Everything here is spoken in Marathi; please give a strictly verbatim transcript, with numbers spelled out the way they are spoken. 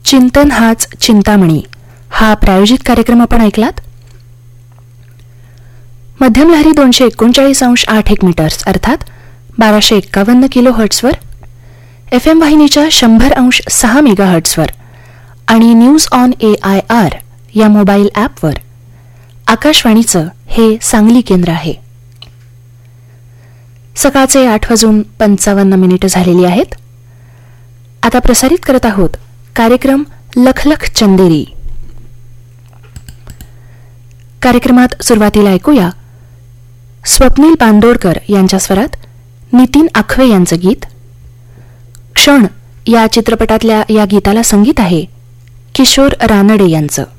चिंतन हाच चिंतामणी हा प्रायोजित कार्यक्रम आपण ऐकलात. मध्यम लहरी दोनशे एकोणचाळीस अंश आठ एक मीटर्स अर्थात बाराशे एक्कावन्न किलो हर्ट्सवर, एफ एम वाहिनीच्या शंभर अंश सहा मेगा हर्ट्सवर आणि news on A I R या मोबाईल ॲपवर आकाशवाणीचं हे सांगली केंद्र आहे. सकाळचे आठ वाजून पंचावन्न मिनिटं झालेली आहेत. आता प्रसारित करत आहोत कार्यक्रम लखलख चंदेरी. कार्यक्रमात सुरुवातीला ऐकूया स्वप्नील बांदोडकर यांच्या स्वरात नितीन आखवे यांचं गीत. क्षण या चित्रपटातल्या या गीताला संगीत आहे किशोर रानडे यांचं.